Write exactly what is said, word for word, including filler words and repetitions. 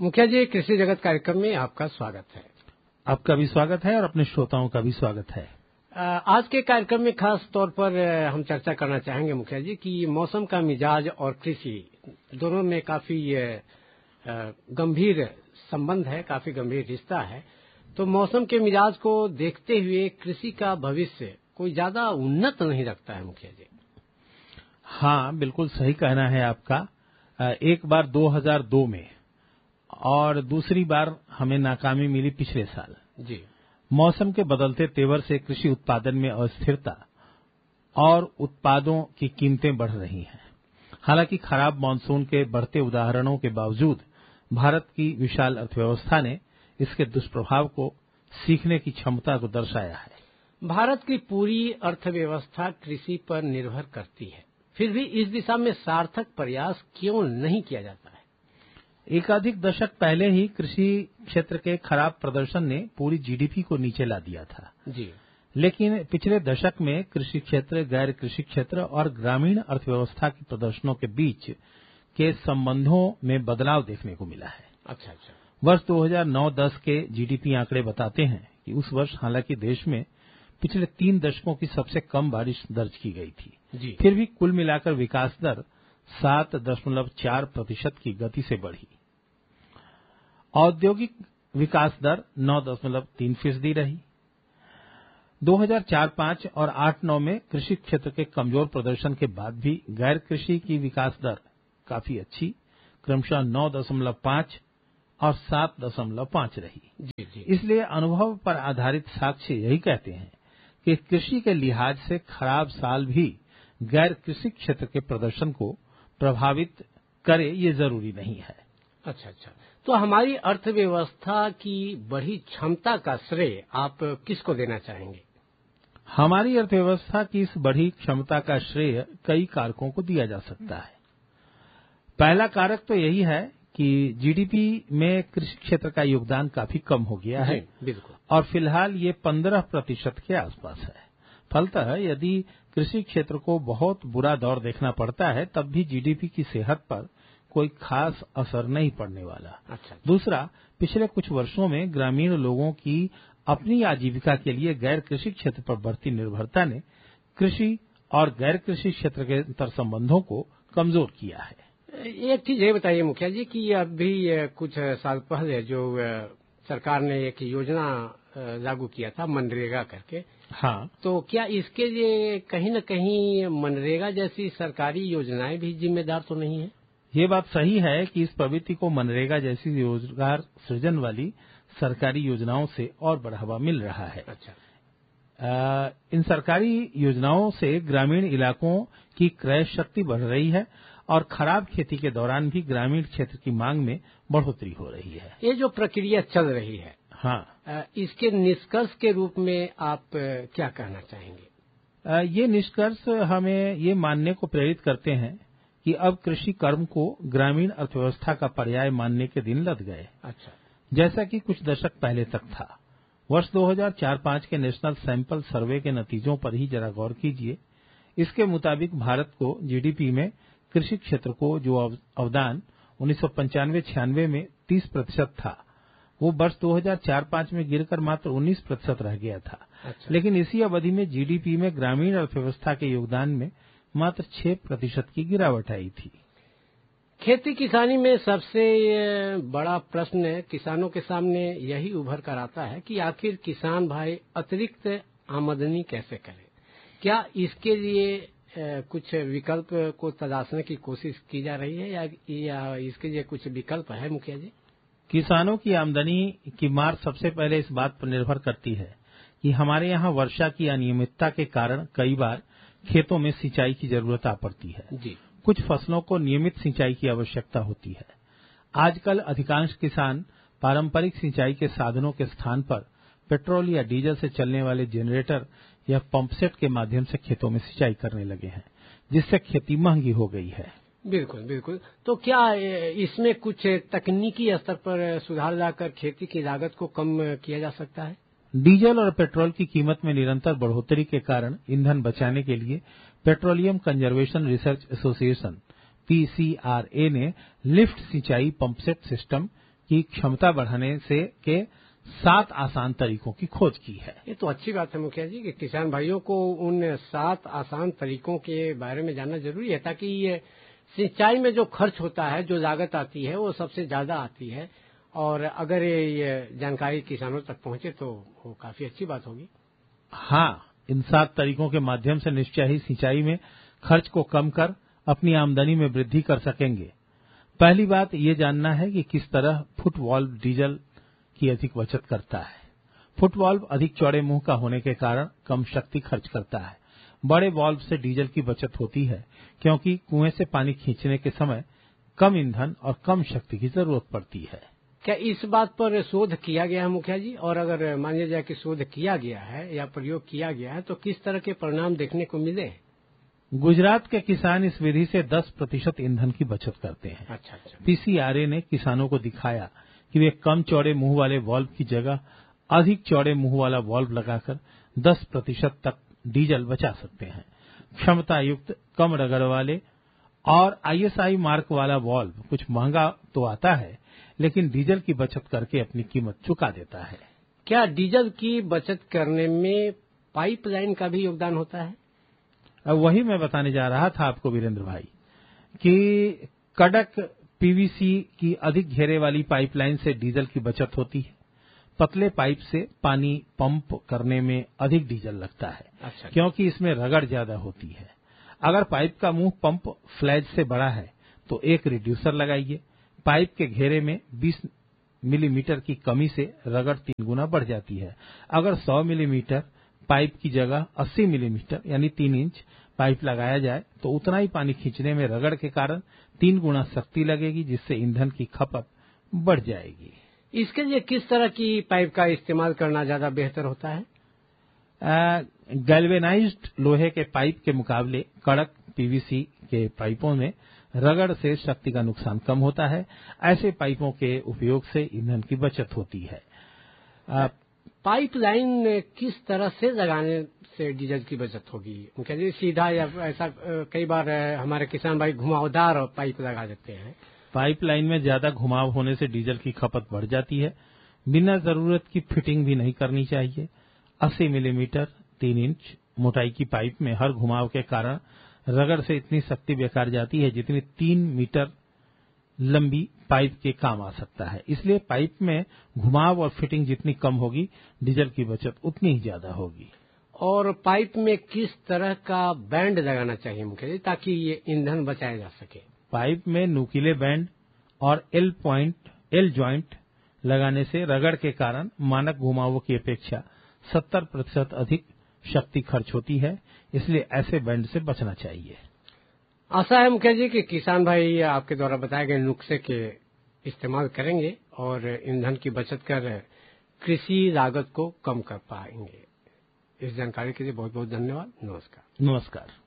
मुखिया जी, कृषि जगत कार्यक्रम में आपका स्वागत है। आपका भी स्वागत है और अपने श्रोताओं का भी स्वागत है। आज के कार्यक्रम में खास तौर पर हम चर्चा करना चाहेंगे मुखिया जी कि मौसम का मिजाज और कृषि दोनों में काफी गंभीर संबंध है, काफी गंभीर रिश्ता है। तो मौसम के मिजाज को देखते हुए कृषि का भविष्य कोई ज्यादा उन्नत नहीं रखता है मुखिया जी। हाँ, बिल्कुल सही कहना है आपका। एक बार दो हज़ार दो में और दूसरी बार हमें नाकामी मिली पिछले साल। जी। मौसम के बदलते तेवर से कृषि उत्पादन में अस्थिरता और उत्पादों की कीमतें बढ़ रही हैं। हालांकि खराब मानसून के बढ़ते उदाहरणों के बावजूद भारत की विशाल अर्थव्यवस्था ने इसके दुष्प्रभाव को सीखने की क्षमता को दर्शाया है। भारत की पूरी अर्थव्यवस्था कृषि पर निर्भर करती है, फिर भी इस दिशा में सार्थक प्रयास क्यों नहीं किया जाता है? एकाधिक दशक पहले ही कृषि क्षेत्र के खराब प्रदर्शन ने पूरी जीडीपी को नीचे ला दिया था। जी। लेकिन पिछले दशक में कृषि क्षेत्र, गैर कृषि क्षेत्र और ग्रामीण अर्थव्यवस्था के प्रदर्शनों के बीच के संबंधों में बदलाव देखने को मिला है। अच्छा अच्छा। वर्ष दो हज़ार नौ दस के जीडीपी आंकड़े बताते हैं कि उस वर्ष हालांकि देश में पिछले तीन दशकों की सबसे कम बारिश दर्ज की गई थी। जी। फिर भी कुल मिलाकर विकास दर सात दशमलव चार प्रतिशत की गति से बढ़ी। औद्योगिक विकास दर नौ दशमलव तीन फीसदी रही। दो हज़ार चार पाँच और आठ नौ में कृषि क्षेत्र के कमजोर प्रदर्शन के बाद भी गैर कृषि की विकास दर काफी अच्छी, क्रमशः नौ दशमलव पांच और सात दशमलव पांच रही। जी जी। इसलिए अनुभव पर आधारित साक्ष्य यही कहते हैं कि कृषि के लिहाज से खराब साल भी गैर कृषि क्षेत्र के प्रदर्शन को प्रभावित करे, ये जरूरी नहीं है। अच्छा अच्छा। तो हमारी अर्थव्यवस्था की बढ़ी क्षमता का श्रेय आप किसको देना चाहेंगे? हमारी अर्थव्यवस्था की इस बढ़ी क्षमता का श्रेय कई कारकों को दिया जा सकता है। पहला कारक तो यही है कि जीडीपी में कृषि क्षेत्र का योगदान काफी कम हो गया है। बिल्कुल। और फिलहाल ये पंद्रह प्रतिशत के आसपास है। फलतः यदि कृषि क्षेत्र को बहुत बुरा दौर देखना पड़ता है तब भी जीडीपी की सेहत पर कोई खास असर नहीं पड़ने वाला। अच्छा। दूसरा, पिछले कुछ वर्षों में ग्रामीण लोगों की अपनी आजीविका के लिए गैर कृषि क्षेत्र पर बढ़ती निर्भरता ने कृषि और गैर कृषि क्षेत्र के अंतर संबंधों को कमजोर किया है। एक चीज ये बताइए मुखिया जी कि अभी कुछ साल पहले जो सरकार ने एक योजना लागू किया था मनरेगा करके। हाँ। तो क्या इसके लिए कहीं न कहीं मनरेगा जैसी सरकारी योजनाएं भी जिम्मेदार तो नहीं है? ये बात सही है कि इस प्रवृत्ति को मनरेगा जैसी रोजगार सृजन वाली सरकारी योजनाओं से और बढ़ावा मिल रहा है। अच्छा। आ, इन सरकारी योजनाओं से ग्रामीण इलाकों की क्रय शक्ति बढ़ रही है और खराब खेती के दौरान भी ग्रामीण क्षेत्र की मांग में बढ़ोतरी हो रही है। ये जो प्रक्रिया चल रही है, हाँ, इसके निष्कर्ष के रूप में आप क्या कहना चाहेंगे? ये निष्कर्ष हमें ये मानने को प्रेरित करते हैं कि अब कृषि कर्म को ग्रामीण अर्थव्यवस्था का पर्याय मानने के दिन लद गए। अच्छा। जैसा कि कुछ दशक पहले तक था। वर्ष दो हज़ार चार पाँच के नेशनल सैंपल सर्वे के नतीजों पर ही जरा गौर कीजिए। इसके मुताबिक भारत को जीडीपी में कृषि क्षेत्र को जो अवदान उन्नीस सौ पंचानवे छियानवे में तीस प्रतिशत था, वो वर्ष दो हज़ार चार पाँच में गिरकर मात्र उन्नीस प्रतिशत रह गया था। अच्छा। लेकिन इसी अवधि में जीडीपी में ग्रामीण अर्थव्यवस्था के योगदान में मात्र छह प्रतिशत की गिरावट आई थी। खेती किसानी में सबसे बड़ा प्रश्न किसानों के सामने यही उभर कर आता है कि आखिर किसान भाई अतिरिक्त आमदनी कैसे करें? क्या इसके लिए कुछ विकल्प को तलाशने की कोशिश की जा रही है या, या इसके लिए कुछ विकल्प है मुखिया जी? किसानों की आमदनी की मार सबसे पहले इस बात पर निर्भर करती है कि हमारे यहाँ वर्षा की अनियमितता के कारण कई बार खेतों में सिंचाई की जरूरत आ पड़ती है। जी। कुछ फसलों को नियमित सिंचाई की आवश्यकता होती है। आजकल अधिकांश किसान पारंपरिक सिंचाई के साधनों के स्थान पर पेट्रोल या डीजल से चलने वाले जनरेटर या पंपसेट के माध्यम से खेतों में सिंचाई करने लगे हैं, जिससे खेती महंगी हो गई है। बिल्कुल बिल्कुल। तो क्या इसमें कुछ तकनीकी स्तर पर सुधार लाकर खेती की लागत को कम किया जा सकता है? डीजल और पेट्रोल की कीमत में निरंतर बढ़ोतरी के कारण ईंधन बचाने के लिए petroleum conservation research association PCRA ने लिफ्ट सिंचाई पंपसेट सिस्टम की क्षमता बढ़ाने से के सात आसान तरीकों की खोज की है। ये तो अच्छी बात है मुखिया जी कि किसान भाइयों को उन सात आसान तरीकों के बारे में जानना जरूरी है, ताकि ये सिंचाई में जो खर्च होता है, जो लागत आती है, वो सबसे ज्यादा आती है, और अगर ये जानकारी किसानों तक पहुंचे तो वो काफी अच्छी बात होगी। हाँ, इन सात तरीकों के माध्यम से निश्चय ही सिंचाई में खर्च को कम कर अपनी आमदनी में वृद्धि कर सकेंगे। पहली बात ये जानना है कि किस तरह फुट वाल्व डीजल की अधिक बचत करता है। फुट वाल्व अधिक चौड़े मुंह का होने के कारण कम शक्ति खर्च करता है। बड़े वाल्व से डीजल की बचत होती है, क्योंकि कुएं से पानी खींचने के समय कम ईंधन और कम शक्ति की जरूरत पड़ती है। क्या इस बात पर शोध किया गया है मुखिया जी? और अगर मान लिया जाए कि शोध किया गया है या प्रयोग किया गया है तो किस तरह के परिणाम देखने को मिले? गुजरात के किसान इस विधि से दस प्रतिशत ईंधन की बचत करते हैं। अच्छा अच्छा। पीसीआरए ने किसानों को दिखाया कि वे कम चौड़े मुंह वाले वाल्व की जगह अधिक चौड़े मुंह वाला वाल्व लगाकर दस प्रतिशत तक डीजल बचा सकते हैं। क्षमता युक्त कम रगड़ वाले और आईएसआई मार्क वाला वाल्व कुछ महंगा तो आता है, लेकिन डीजल की बचत करके अपनी कीमत चुका देता है। क्या डीजल की बचत करने में पाइपलाइन का भी योगदान होता है? अब वही मैं बताने जा रहा था आपको वीरेंद्र भाई कि कड़क पीवीसी की अधिक घेरे वाली पाइपलाइन से डीजल की बचत होती है। पतले पाइप से पानी पंप करने में अधिक डीजल लगता है। अच्छा। क्योंकि इसमें रगड़ ज्यादा होती है। अगर पाइप का मुंह पंप फ्लैज से बड़ा है तो एक रिड्यूसर लगाइए। पाइप के घेरे में बीस मिलीमीटर की कमी से रगड़ तीन गुना बढ़ जाती है। अगर सौ मिलीमीटर पाइप की जगह अस्सी मिलीमीटर यानी तीन इंच पाइप लगाया जाए तो उतना ही पानी खींचने में रगड़ के कारण तीन गुना शक्ति लगेगी, जिससे ईंधन की खपत बढ़ जाएगी। इसके लिए किस तरह की पाइप का इस्तेमाल करना ज्यादा बेहतर होता है? गैल्वेनाइज्ड लोहे के पाइप के मुकाबले कड़क पीवीसी के पाइपों में रगड़ से शक्ति का नुकसान कम होता है। ऐसे पाइपों के उपयोग से ईंधन की बचत होती है। पाइपलाइन किस तरह से लगाने से डीजल की बचत होगी? मुख्य सीधा या ऐसा कई बार हमारे किसान भाई घुमावदार पाइप लगा देते हैं। पाइपलाइन में ज्यादा घुमाव होने से डीजल की खपत बढ़ जाती है। बिना जरूरत की फिटिंग भी नहीं करनी चाहिए। अस्सी मिलीमीटर तीन इंच मोटाई की पाइप में हर घुमाव के कारण रगड़ से इतनी शक्ति बेकार जाती है जितनी तीन मीटर लंबी पाइप के काम आ सकता है। इसलिए पाइप में घुमाव और फिटिंग जितनी कम होगी, डीजल की बचत उतनी ही ज्यादा होगी। और पाइप में किस तरह का बैंड लगाना चाहिए मुख्य जी, ताकि ये ईंधन बचाया जा सके? पाइप में नुकीले बैंड और एल पॉइंट एल ज्वाइंट लगाने से रगड़ के कारण मानक घुमावों की अपेक्षा सत्तर प्रतिशत अधिक शक्ति खर्च होती है। इसलिए ऐसे बैंड से बचना चाहिए। आशा है मुखिया जी कि किसान भाई आपके द्वारा बताए गए नुस्खे के इस्तेमाल करेंगे और ईंधन की बचत कर कृषि लागत को कम कर पाएंगे। इस जानकारी के लिए बहुत बहुत धन्यवाद। नमस्कार। नमस्कार।